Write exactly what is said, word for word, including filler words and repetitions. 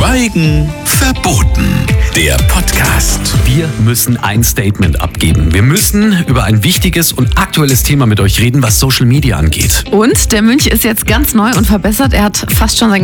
Schweigen verboten. Der Podcast. Wir müssen ein Statement abgeben. Wir müssen über ein wichtiges und aktuelles Thema mit euch reden, was Social Media angeht. Und der Mönch ist jetzt ganz neu und verbessert. Er hat fast schon sein